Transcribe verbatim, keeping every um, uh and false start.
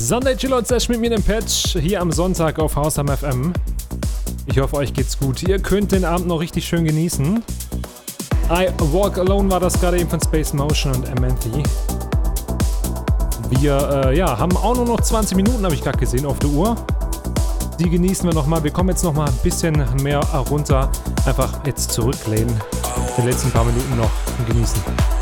Sunday Chill Out Session mit mir in dem Patch hier am Sonntag auf Hausham F M. Ich hoffe, euch geht's gut. Ihr könnt den Abend noch richtig schön genießen. I Walk Alone war das gerade eben von Space Motion und Amanthi. Wir äh, ja, haben auch nur noch zwanzig Minuten, habe ich gerade gesehen, auf der Uhr. Die genießen wir nochmal. Wir kommen jetzt nochmal ein bisschen mehr runter. Einfach jetzt zurücklehnen. Die letzten paar Minuten noch genießen.